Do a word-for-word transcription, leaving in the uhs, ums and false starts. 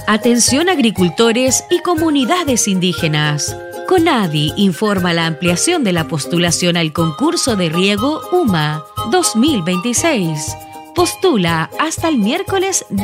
Atención agricultores y comunidades indígenas. CONADI informa la ampliación de la postulación al concurso de riego U M A dos mil veintiséis. Postula hasta el miércoles